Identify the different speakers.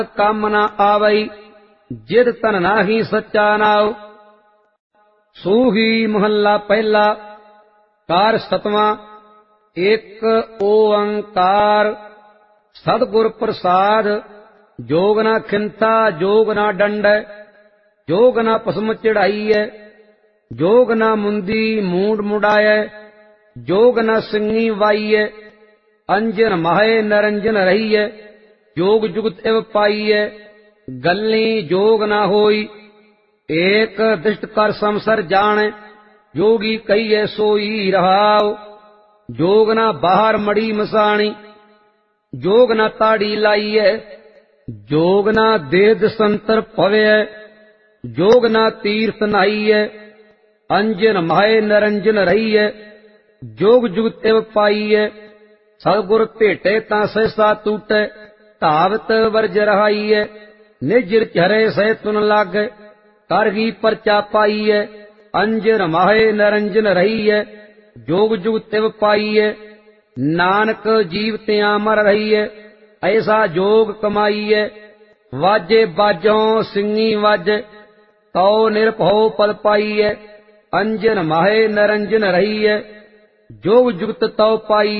Speaker 1: ਕੰਮ ਨਾ ਆਵਈ, ਜਿਦ ਤਨ ਨਾਹੀ ਸੱਚਾ ਨਾਉ। ਸੂਹੀ ਮਹੱਲਾ ਪਹਿਲਾ। ਕਾਰ ਸਤਵਾਂ। ਇੱਕ ਓੰਕਾਰ ਸਤਿਗੁਰ ਪ੍ਰਸਾਦ। ਜੋਗ ਨਾ ਖਿੰਤਾ ਜੋਗ ਨਾ ਡੰਡੈ, ਜੋਗ ਨਾ ਭਸਮ ਚੜਾਈਐ, ਜੋਗ ਨਾ ਮੁੰਦੀ ਮੂੰਡ ਮੁੰਡਾਇਐ, ਜੋਗ ਨਾ ਸਿੰਘੀ ਵਾਈਐ। ਅੰਜਨ ਮਾਹੇ ਨਰੰਜਨ ਰਹੀਐ, ਜੋਗ ਜੁਗਤ ਇਵ ਪਾਈਐ। ਗੱਲੀ ਜੋਗ ਨਾ ਹੋਈ, ਏਕ ਦਿਸ਼ਟ ਕਰ ਸੰਸਰ ਜਾਣੈ, ਜੋਗੀ ਕਹੀਐ ਸੋਈ ਰਹਾਉ। ਜੋਗ ਨਾ ਬਾਹਰ ਮੜੀ ਮਸਾਣੀ, ਜੋਗ ਨਾ ਤਾੜੀ ਲਾਈਐ, ਜੋਗ ਨਾ ਦੇਹ ਦਸੰਤਰ ਭਵਿਐ, ਜੋਗ ਨਾ ਤੀਰਥ ਨਾਈਐ। ਅੰਜਨ ਮਾਹੇ ਨਰੰਜਨ ਰਹੀਐ, ਜੋਗ ਜੁਗਤ ਇਵ ਪਾਈਐ। ਸਤਿਗੁਰ ਭੇਟੇ ਤਾਂ ਸਹਿਸਾ ਟੂਟੈ, ਧਾਵਤ ਵਰਜ ਰਹਾਈਐ। ਨਿਜ ਚਰੇ ਸਹਿ ਤੁਨ ਲਾਗੈ, ਕਰ ਹੀ ਪਰਚਾ ਪਾਈਐ। ਅੰਜਨ ਮਾਹੇ ਨਰੰਜਨ ਰਹੀਐ, ਜੋਗ ਜੁਗਤ ਇਵ ਪਾਈਐ। ਨਾਨਕ ਜੀਵ ਤਿਆਂ ਮਰ ਰਹੀਐ, ਐਸਾ ਜੋਗ ਕਮਾਈਐ। ਵਾਜੇ ਬਾਜੋਂ ਸਿੰਘੀ ਵਾਜੈ, ਤਉ ਨਿਰਭਉ ਪਦ ਪਾਈਐ। ਅੰਜਨ ਮਾਹੇ ਨਰੰਜਨ ਰਹੀਐ, ਜੋਗ ਜੁਗਤ ਤਉ ਪਾਈਐ।